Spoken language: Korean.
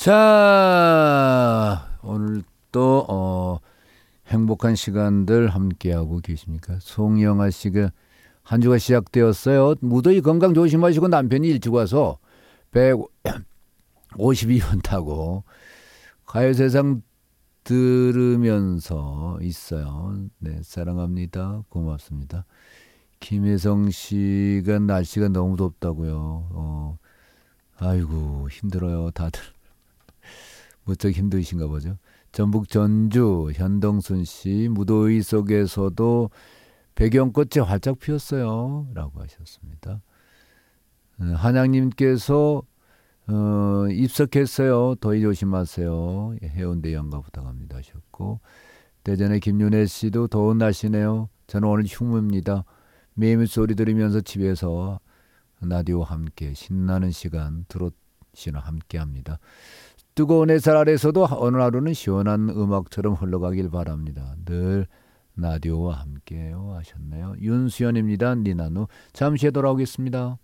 자, 오늘 또 행복한 시간들 함께하고 계십니까? 송영아 씨가 한 주가 시작되었어요. 무더위 건강 조심하시고 남편이 일찍 와서 152번 타고 가요세상 들으면서 있어요. 네, 사랑합니다. 고맙습니다. 김혜성 씨가 날씨가 너무 덥다고요. 아이고 힘들어요. 다들 무척 힘드신가 보죠. 전북 전주 현동순 씨 무더위 속에서도 배경꽃이 활짝 피었어요. 라고 하셨습니다. 한양님께서 입석했어요. 더위 조심하세요. 해운대 연가 부탁합니다 하셨고, 대전의 김윤혜 씨도 더운 날씨네요. 저는 오늘 휴무입니다. 매일 소리 들으면서 집에서 라디오와 함께 신나는 시간 트롯이나 함께합니다. 뜨거운 햇살 아래서도 어느 하루는 시원한 음악처럼 흘러가길 바랍니다. 늘 라디오와 함께요 하셨네요. 윤수연입니다. 니나누 잠시 후에 돌아오겠습니다.